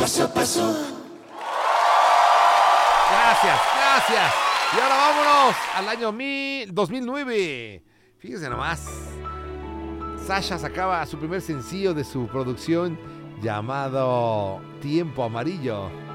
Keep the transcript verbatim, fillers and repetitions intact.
paso a paso. Gracias, gracias. Y ahora vámonos al año mil, dos mil nueve. Fíjense nomás. Sasha sacaba su primer sencillo de su producción llamado Tiempo Amarillo.